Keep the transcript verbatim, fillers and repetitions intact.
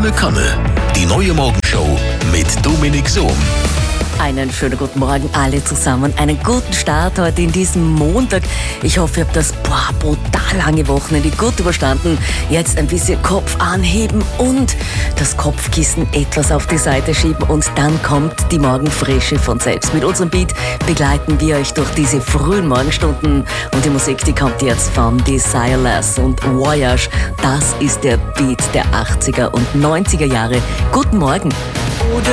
Volle Kanne. Die neue Morgenshow mit Dominik Sohm. Einen schönen guten Morgen alle zusammen. Einen guten Start heute in diesem Montag. Ich hoffe, ihr habt das boah, brutal lange Wochenende gut überstanden. Jetzt ein bisschen Kopf anheben und das Kopfkissen etwas auf die Seite schieben und dann kommt die Morgenfrische von selbst. Mit unserem Beat begleiten wir euch durch diese frühen Morgenstunden und die Musik, die kommt jetzt von Desireless und Voyage. Das ist der Beat der achtziger und neunziger Jahre. Guten Morgen.